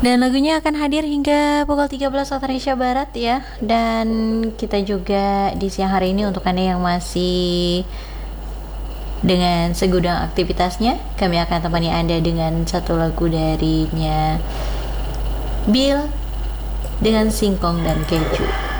Dan lagunya akan hadir hingga pukul 13 waktu Indonesia Barat ya. Dan kita juga di siang hari ini untuk Anda yang masih dengan segudang aktivitasnya, kami akan temani Anda dengan satu lagu darinya Bill dengan Singkong dan Keju.